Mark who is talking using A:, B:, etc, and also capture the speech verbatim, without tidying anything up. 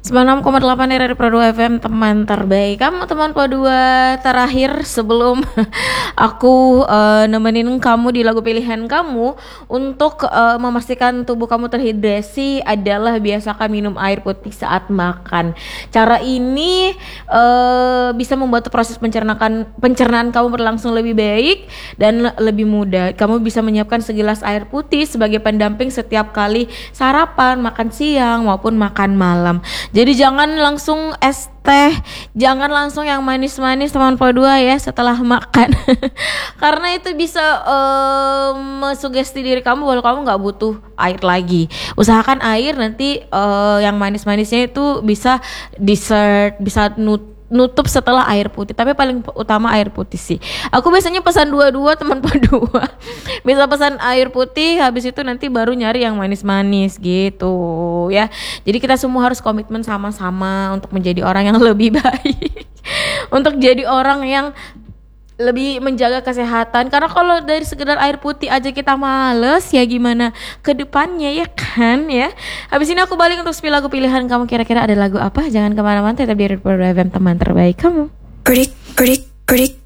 A: sembilan puluh enam koma delapan dari Pro dua F M, teman terbaik kamu, teman Pro dua terakhir sebelum aku uh, nemenin kamu di lagu pilihan kamu. Untuk uh, memastikan tubuh kamu terhidrasi adalah biasakan minum air putih saat makan. Cara ini uh, bisa membantu proses pencernaan pencernaan kamu berlangsung lebih baik dan lebih mudah. Kamu bisa menyiapkan segelas air putih sebagai pendamping setiap kali sarapan, makan siang maupun makan malam. Jadi jangan langsung es teh, jangan langsung yang manis-manis teman Pro dua ya setelah makan. Karena itu bisa um, sugesti diri kamu kalau kamu nggak butuh air lagi. Usahakan air nanti uh, yang manis-manisnya itu bisa dessert, bisa nut nutup setelah air putih, tapi paling utama air putih sih. Aku biasanya pesan dua-dua teman dua. Bisa pesan air putih, habis itu nanti baru nyari yang manis-manis gitu ya. Jadi kita semua harus komitmen sama-sama untuk menjadi orang yang lebih baik. Untuk jadi orang yang lebih menjaga kesehatan. Karena kalau dari sekedar air putih aja kita males, ya gimana ke depannya ya kan ya. Habis ini aku balik untuk spill lagu pilihan kamu. Kira-kira ada lagu apa? Jangan kemana-mana, tetap di Radio F M, teman terbaik kamu.
B: Kurik, kurik, kurik.